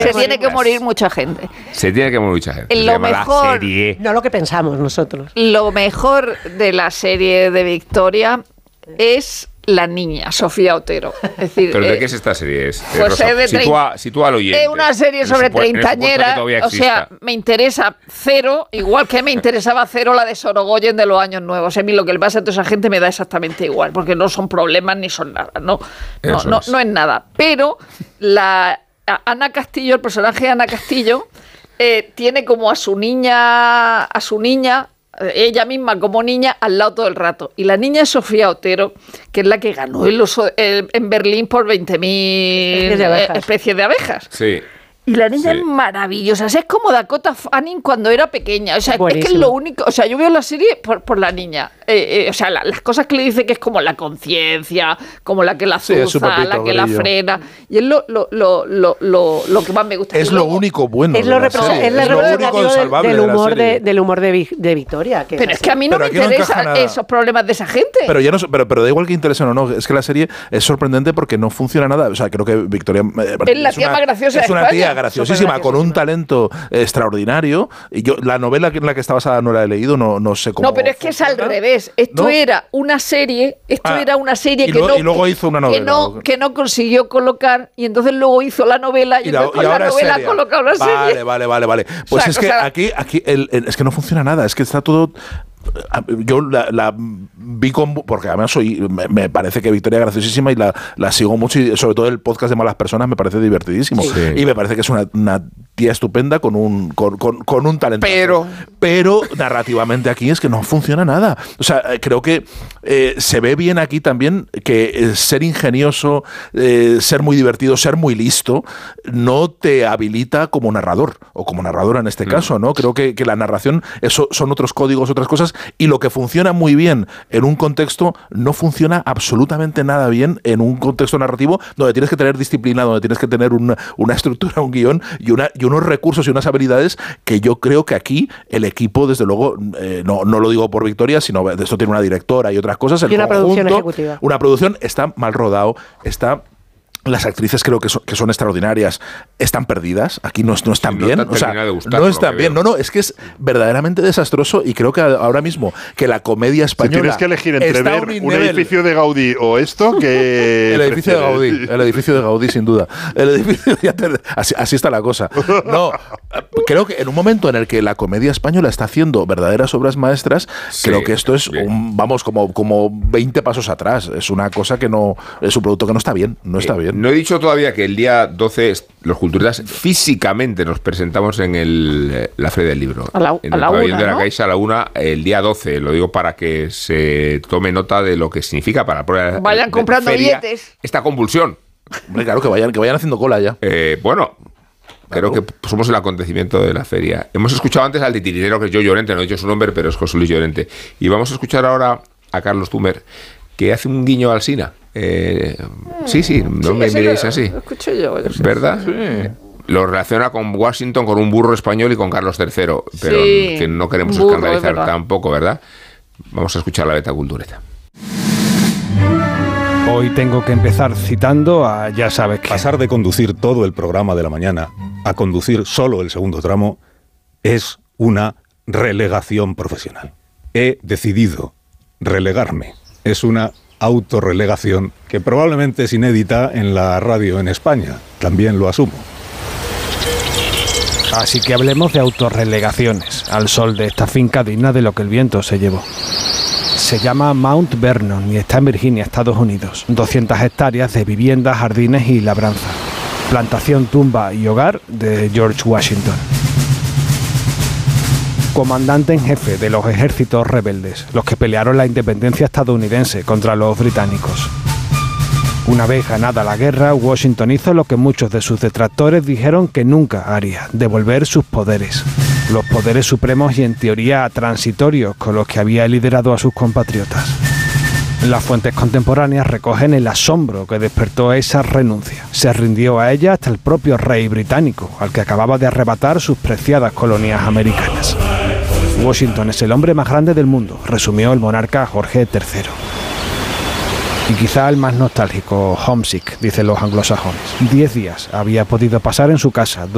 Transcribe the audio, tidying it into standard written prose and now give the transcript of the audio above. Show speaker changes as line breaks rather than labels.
Se tiene que morir mucha gente.
Se tiene que morir mucha gente.
Lo mejor,
serie. No lo que pensamos nosotros.
Lo mejor de la serie de Victoria es la niña, Sofía Otero. Es decir,
¿pero de qué es esta serie?
Pues es de
sitúa al oyente.
Es una serie sobre treintañera, o sea, me interesa cero, igual que me interesaba cero la de Sorogoyen de los Años Nuevos. A mí lo que le pasa a toda esa gente me da exactamente igual, porque no son problemas ni son nada, no es nada. Pero Ana Castillo, el personaje de Ana Castillo, tiene como a su niña, ella misma como niña, al lado todo el rato. Y la niña es Sofía Otero, que es la que ganó en Berlín por 20.000 especies de abejas.
Sí.
Y la niña es maravillosa. O sea, es como Dakota Fanning cuando era pequeña. O sea, es que es lo único. O sea, yo veo la serie por la niña. O sea, las cosas que le dice que es como la conciencia, como la que la azuza, la que la frena. Y es lo que más me gusta.
Es lo único bueno.
Es lo representativo del humor de Victoria.
Pero es que a mí no me interesan esos problemas de esa gente.
Pero da igual que interesen o no. Es que la serie es sorprendente porque no funciona nada. O sea, creo que Victoria
es la tía más graciosa de España.
Es una tía graciosísima, con un talento extraordinario. Y yo, la novela en la que está basada no la he leído, no sé cómo.
No, pero es que es al revés. Esto era una serie,
y luego hizo una novela.
Que no consiguió colocar, y entonces luego hizo la novela, y entonces con la novela ha colocado la serie.
Vale. Pues es que aquí es que no funciona nada, es que está todo. Yo la vi porque además me parece que Victoria es graciosísima y la sigo mucho, y sobre todo el podcast de Malas Personas me parece divertidísimo, y me parece que es una tía estupenda con un talento, pero narrativamente aquí es que no funciona nada. O sea, creo que se ve bien aquí también que ser ingenioso, ser muy divertido, ser muy listo no te habilita como narrador o como narradora en este caso, ¿no? Creo que la narración son otros códigos, otras cosas. Y lo que funciona muy bien en un contexto no funciona absolutamente nada bien en un contexto narrativo donde tienes que tener disciplina, donde tienes que tener una estructura, un guión y unos recursos y unas habilidades que yo creo que aquí el equipo, desde luego, no lo digo por Victoria, sino de esto tiene una directora y otras cosas.
Y una producción ejecutiva.
Una producción está mal rodado, las actrices creo que son extraordinarias, están perdidas, aquí no están bien, o sea, no están bien, es que es verdaderamente desastroso, y creo que ahora mismo que la comedia española,
si tienes que elegir entre ver un edificio de Gaudí o esto, que
el edificio de Gaudí sin duda, así está la cosa. No, creo que en un momento en el que la comedia española está haciendo verdaderas obras maestras, creo que esto es como 20 pasos atrás, es una cosa que no es un producto que no está bien.
No he dicho todavía que el día 12 los culturistas físicamente nos presentamos en la Feria del Libro. En el pabellón de la Caixa a la 1 el día 12. Lo digo para que se tome nota de lo que significa para la prueba.
Vayan comprando billetes.
Esta convulsión.
Hombre, claro, que vayan haciendo cola ya.
Creo que somos el acontecimiento de la feria. Hemos escuchado antes al titiritero, que es Joe Llorente, no he dicho su nombre, pero es José Luis Llorente. Y vamos a escuchar ahora a Carlos Tumer, que hace un guiño al Sina. No me miréis así.
Lo escuché yo.
¿Verdad? Sí. Lo relaciona con Washington, con un burro español y con Carlos III, pero que no queremos escandalizar tampoco, ¿verdad? Vamos a escuchar la Beta Cultureta.
Hoy tengo que empezar citando a ya sabes qué.
Pasar de conducir todo el programa de la mañana a conducir solo el segundo tramo es una relegación profesional. He decidido relegarme. Es una autorrelegación que probablemente es inédita en la radio en España. También lo asumo.
Así que hablemos de autorrelegaciones, al sol de esta finca digna de lo que el viento se llevó. Se llama Mount Vernon y está en Virginia, Estados Unidos. 200 hectáreas de viviendas, jardines y labranza. Plantación, tumba y hogar de George Washington. Comandante en jefe de los ejércitos rebeldes, los que pelearon la independencia estadounidense contra los británicos. Una vez ganada la guerra, Washington hizo lo que muchos de sus detractores dijeron que nunca haría: devolver sus poderes. Los poderes supremos y en teoría transitorios con los que había liderado a sus compatriotas. Las fuentes contemporáneas recogen el asombro que despertó esa renuncia. Se rindió a ella hasta el propio rey británico, al que acababa de arrebatar sus preciadas colonias americanas. Washington es el hombre más grande del mundo, resumió el monarca Jorge III. Y quizá el más nostálgico, homesick, dicen los anglosajones. 10 días había podido pasar en su casa